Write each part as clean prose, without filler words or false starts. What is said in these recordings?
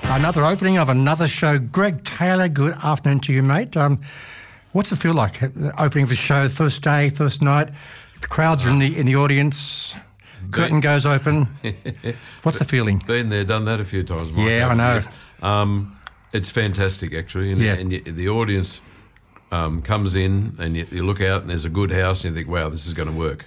Another opening of another show. Greg Taylor, good afternoon to you, mate. What's it feel like, the opening of a show, first day, first night, the crowds are in the audience, curtain goes open. What's the feeling? Been there, done that a few times, Mike. Yeah, I know. It's fantastic, actually. And, Yeah. and the audience comes in and you look out and there's a good house and you think, wow, this is going to work.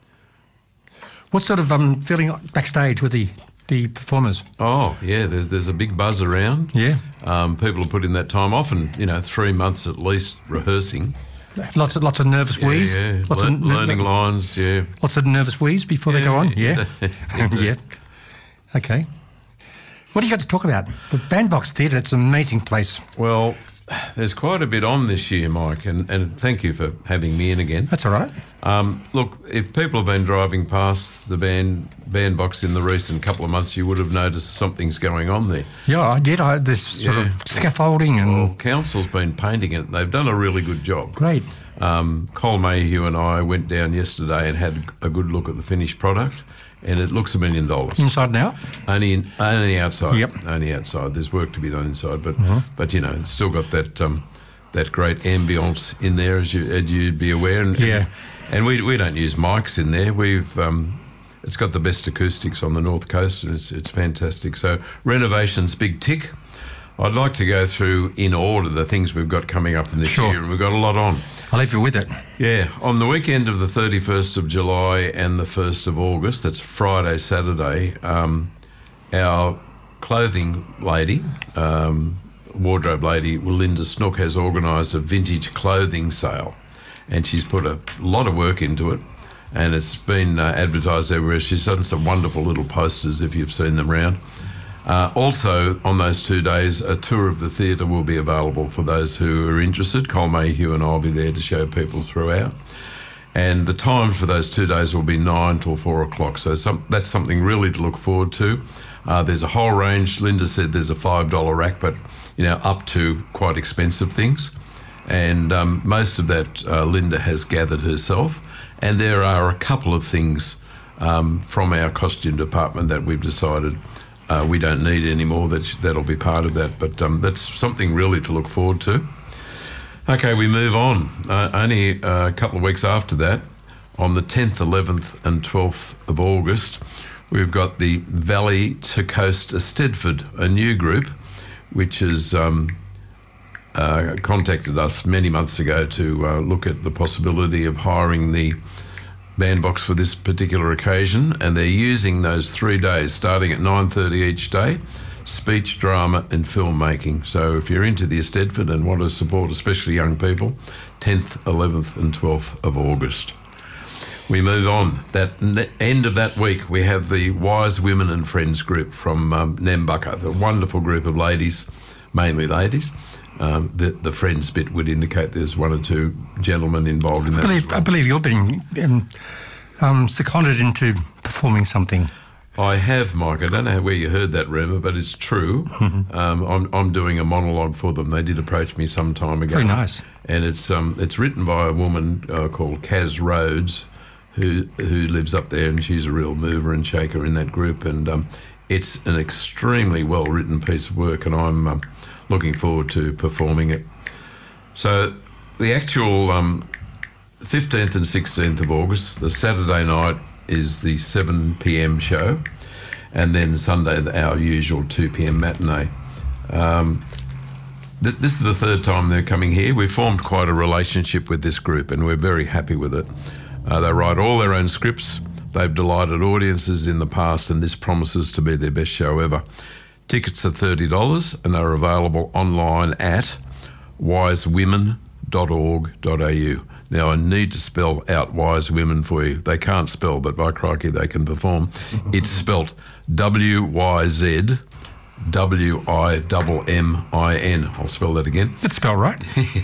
What sort of feeling backstage with the performers? Oh, yeah, there's a big buzz around. Yeah. People are putting that time off and, 3 months at least rehearsing. Lots of nervous wheeze? Yeah, Lots of learning lines, yeah. Lots of nervous wheeze before they go on? Yeah. Yeah. Okay. What do you got to talk about? The Bandbox Theatre, it's an amazing place. Well, there's quite a bit on this year, Mike, and thank you for having me in again. That's all right. Look, if people have been driving past the bandbox in the recent couple of months, you would have noticed something's going on there. Yeah, I did. This sort of scaffolding and... Well, council's been painting it. They've done a really good job. Great. Cole Mayhew and I went down yesterday and had a good look at the finished product, and it looks $1 million. Inside and out? Only outside. Yep. Only outside. There's work to be done inside, but it's still got that great ambience in there, as you'd be aware. And we don't use mics in there. It's got the best acoustics on the North Coast, and it's fantastic. So renovation's big tick. I'd like to go through in order the things we've got coming up in this year, and we've got a lot on. I'll leave you with it. Yeah, on the weekend of the 31st of July and the 1st of August, that's Friday, Saturday, our clothing lady, wardrobe lady, Linda Snook, has organised a vintage clothing sale, and she's put a lot of work into it, and it's been advertised everywhere. She's done some wonderful little posters, if you've seen them round. Also, on those 2 days, a tour of the theatre will be available for those who are interested. Cole Mayhew and I will be there to show people throughout. And the time for those 2 days will be 9 till 4 o'clock. So that's something really to look forward to. There's a whole range. Linda said there's a $5 rack, but, up to quite expensive things. And most of that Linda has gathered herself. And there are a couple of things from our costume department that we've decided we don't need anymore. That'll be part of that, but that's something really to look forward to. Okay, we move on. Only a couple of weeks after that, on the 10th, 11th and 12th of August, we've got the Valley to Coast Eisteddfod, a new group, which has contacted us many months ago to look at the possibility of hiring the bandbox for this particular occasion, and they're using those 3 days starting at 9:30 each day, speech, drama and filmmaking. So if you're into the Eisteddfod and want to support especially young people, 10th, 11th and 12th of August. We move on. End of that week, we have the Wise Women and Friends group from Nambucca, the wonderful group of ladies, mainly ladies. The Friends bit would indicate there's one or two gentlemen involved in that. I believe you've been seconded into performing something. I have, Mike. I don't know where you heard that rumour, but it's true. I'm doing a monologue for them. They did approach me some time ago. Very nice. And it's written by a woman called Kaz Rhodes, who lives up there, and she's a real mover and shaker in that group. And it's an extremely well-written piece of work, and I'm looking forward to performing it. So the actual 15th and 16th of August, the Saturday night, is the 7 p.m. show, and then Sunday our usual 2 p.m. matinee. This is the third time they're coming here. We've formed quite a relationship with this group, and we're very happy with it. They write all their own scripts. They've delighted audiences in the past, and this promises to be their best show ever. Tickets are $30 and are available online at wisewomen.org.au. Now, I need to spell out Wise Women for you. They can't spell, but by crikey, they can perform. It's spelt WYZWIMMIN. I'll spell that again. That's spelled right.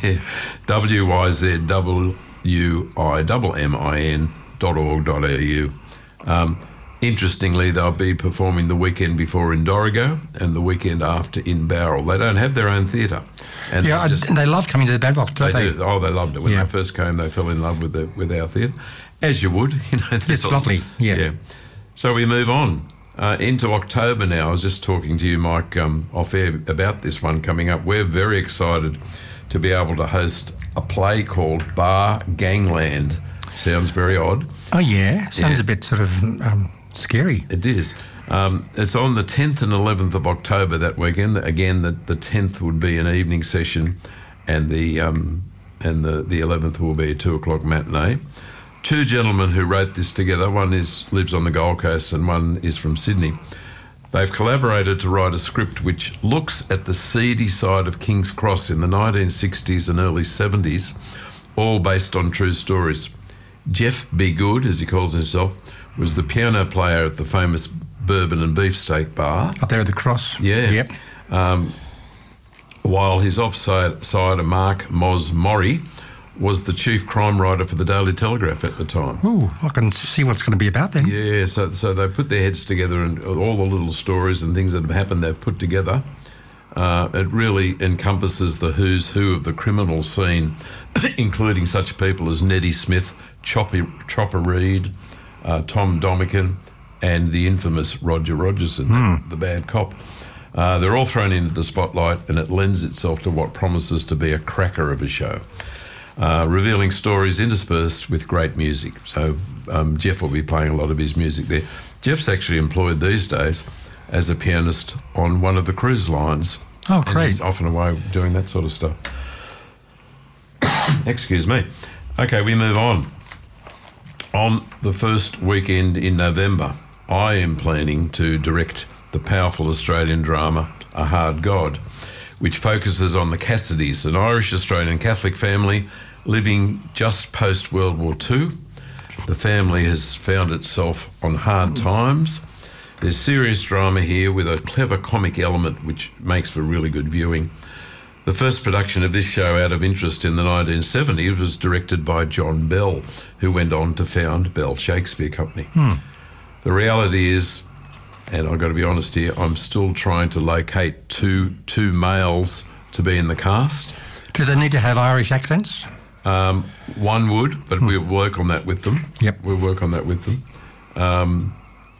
WYZWIMMIN.org.au. Interestingly, they'll be performing the weekend before in Dorrigo and the weekend after in Bowral. They don't have their own theatre. And they love coming to the Bandbox, don't they? Do. Oh, they loved it. When they first came, they fell in love with our theatre, as you would. It's lovely, yeah. So we move on. Into October now. I was just talking to you, Mike, off air about this one coming up. We're very excited to be able to host a play called Bar Gangland. Sounds very odd. Oh, yeah. Sounds a bit sort of scary. It is. It's on the 10th and 11th of October that weekend. Again, the 10th would be an evening session, and the 11th will be a 2:00 matinee. Two gentlemen who wrote this together, one lives on the Gold Coast and one is from Sydney. They've collaborated to write a script which looks at the seedy side of King's Cross in the 1960s and early 70s, all based on true stories. Jeff B. Good, as he calls himself, was the piano player at the famous Bourbon and Beefsteak Bar. Up there at the Cross. Yeah. Yep. While his offsider, Mark Moz Morrie, was the chief crime writer for the Daily Telegraph at the time. Ooh, I can see what's going to be about then. Yeah, so they put their heads together and all the little stories and things that have happened they've put together. It really encompasses the who's who of the criminal scene, including such people as Neddy Smith, Chopper Reed, Tom Domican, and the infamous Roger Rogerson, the bad cop. They're all thrown into the spotlight, and it lends itself to what promises to be a cracker of a show, revealing stories interspersed with great music. So Jeff will be playing a lot of his music there. Jeff's actually employed these days as a pianist on one of the cruise lines. Oh, great. And he's off and away doing that sort of stuff. Excuse me. Okay, we move on. On the first weekend in November, I am planning to direct the powerful Australian drama A Hard God, which focuses on the Cassidys, an Irish-Australian Catholic family living just post-World War II. The family has found itself on hard times. There's serious drama here with a clever comic element which makes for really good viewing. The first production of this show out of interest in the 1970s was directed by John Bell, who went on to found Bell Shakespeare Company. The reality is, and I've got to be honest here, I'm still trying to locate two males to be in the cast. Do they need to have Irish accents? One would, but we'll work on that with them. Yep. We'll work on that with them.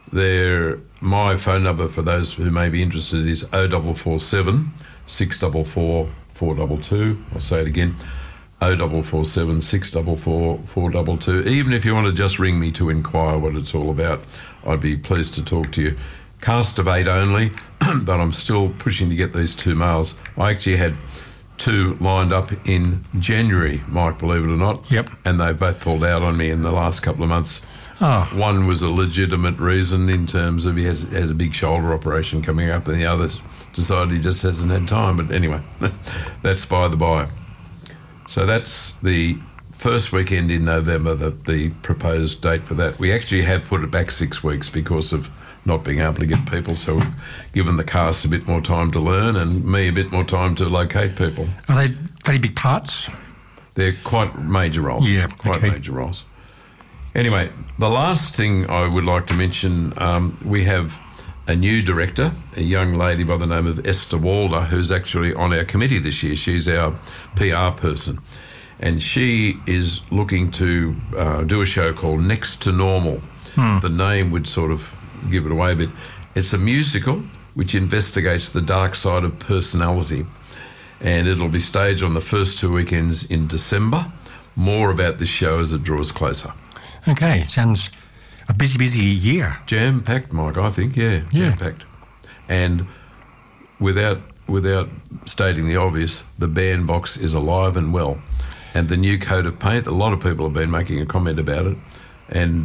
My phone number for those who may be interested is 0447 644 422. I'll say it again, 0447 644 422. Even if you want to just ring me to inquire what it's all about, I'd be pleased to talk to you. Cast of 8 only, but I'm still pushing to get these two males. I actually had two lined up in January, Mike, believe it or not. Yep. And they both pulled out on me in the last couple of months. Oh. One was a legitimate reason in terms of he has a big shoulder operation coming up, and the other decided he just hasn't had time. But anyway, that's by the by. So that's the first weekend in November, the proposed date for that. We actually have put it back 6 weeks because of not being able to get people, so we've given the cast a bit more time to learn and me a bit more time to locate people. Are they very big parts? They're quite major roles. Yeah, quite major roles. Anyway, the last thing I would like to mention, we have a new director, a young lady by the name of Esther Walder, who's actually on our committee this year. She's our PR person. And she is looking to do a show called Next to Normal. The name would sort of give it away a bit. It's a musical which investigates the dark side of personality. And it'll be staged on the first 2 weekends in December. More about this show as it draws closer. Okay, sounds a busy year. Jam-packed, Mike, I think, yeah. Jam-packed. And without stating the obvious, the bandbox is alive and well. And the new coat of paint, a lot of people have been making a comment about it. And,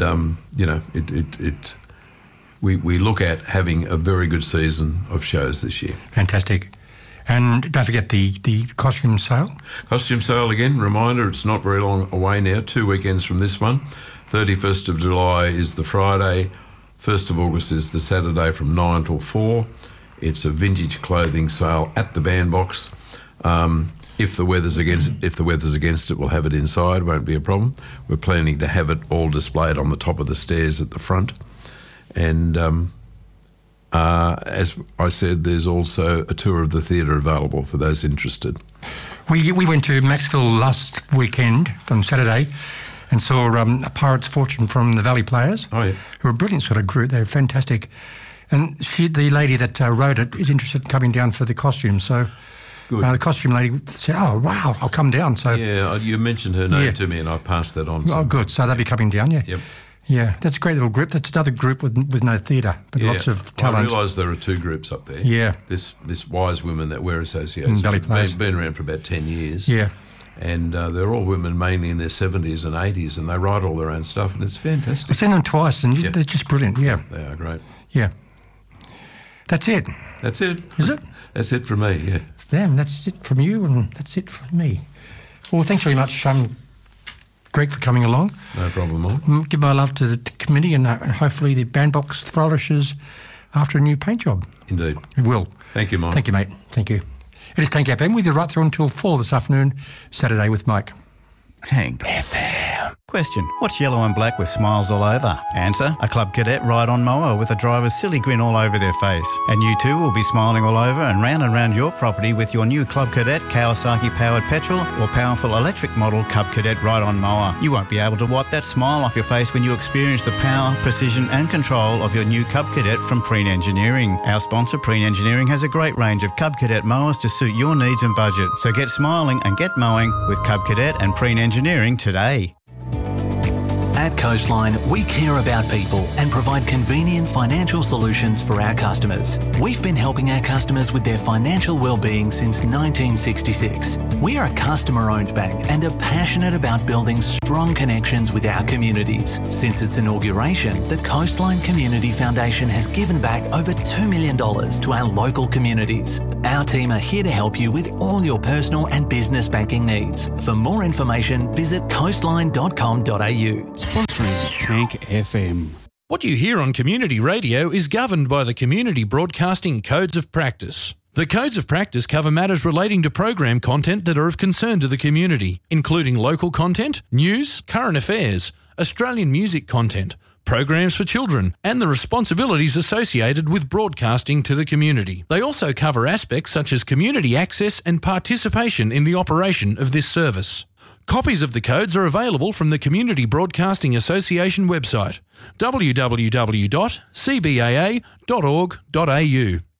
we look at having a very good season of shows this year. Fantastic. And don't forget the costume sale. Costume sale, again, reminder, it's not very long away now, 2 weekends from this one. 31st of July is the Friday, 1st of August is the Saturday from 9 till 4. It's a vintage clothing sale at the bandbox. If the weather's against it, we'll have it inside, won't be a problem. We're planning to have it all displayed on the top of the stairs at the front. And as I said, there's also a tour of the theatre available for those interested. We went to Maxville last weekend on Saturday and saw A Pirate's Fortune from the Valley Players. Oh, yeah. Who are a brilliant sort of group. They're fantastic. And the lady that wrote it is interested in coming down for the costume. So the costume lady said, "Oh, wow, I'll come down." So yeah, you mentioned her name to me, and I passed that on. Oh, good. So they'll be coming down, yeah. Yep. Yeah, that's a great little group. That's another group with no theatre, but lots of talent. I realise there are two groups up there. Yeah. This Wise Women that we're associated with. Been around for about 10 years. Yeah. And they're all women mainly in their 70s and 80s, and they write all their own stuff, and it's fantastic. I've seen them twice, and they're just brilliant, yeah. They are great. Yeah. That's it. That's it. Is it? That's it from me, yeah. Damn, that's it from you, and that's it from me. Well, thanks very much, Greg, for coming along. No problem, Mike. Give my love to the committee, and hopefully the bandbox flourishes after a new paint job. Indeed. It will. Thank you, Mike. Thank you, mate. Thank you. It is Tank FM with you right through until 4 this afternoon, Saturday with Mike. Tank FM. Question: what's yellow and black with smiles all over? Answer: a Club Cadet ride-on mower with a driver's silly grin all over their face. And you too will be smiling all over and round your property with your new Club Cadet Kawasaki-powered petrol or powerful electric model Club Cadet ride-on mower. You won't be able to wipe that smile off your face when you experience the power, precision and control of your new Cub Cadet from Preen Engineering. Our sponsor, Preen Engineering, has a great range of Cub Cadet mowers to suit your needs and budget. So get smiling and get mowing with Cub Cadet and Preen Engineering today. At Coastline, we care about people and provide convenient financial solutions for our customers. We've been helping our customers with their financial well-being since 1966. We are a customer-owned bank and are passionate about building strong connections with our communities. Since its inauguration, the Coastline Community Foundation has given back over $2 million to our local communities. Our team are here to help you with all your personal and business banking needs. For more information, visit coastline.com.au. Sponsoring Tank FM. What you hear on community radio is governed by the Community Broadcasting Codes of Practice. The Codes of Practice cover matters relating to program content that are of concern to the community, including local content, news, current affairs, Australian music content, programs for children, and the responsibilities associated with broadcasting to the community. They also cover aspects such as community access and participation in the operation of this service. Copies of the codes are available from the Community Broadcasting Association website, www.cbaa.org.au.